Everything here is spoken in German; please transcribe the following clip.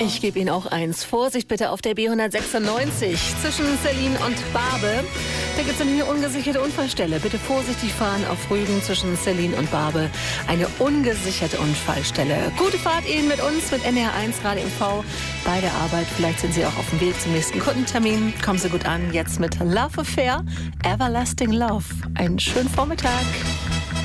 Ich gebe Ihnen auch eins. Vorsicht bitte auf der B196 zwischen Sellin und Barbe. Da gibt es eine ungesicherte Unfallstelle. Bitte vorsichtig fahren auf Rügen zwischen Sellin und Barbe. Eine ungesicherte Unfallstelle. Gute Fahrt Ihnen mit uns, mit NR1 Radio MV bei der Arbeit. Vielleicht sind Sie auch auf dem Weg zum nächsten Kundentermin. Kommen Sie gut an. Jetzt mit Love Affair, Everlasting Love. Einen schönen Vormittag.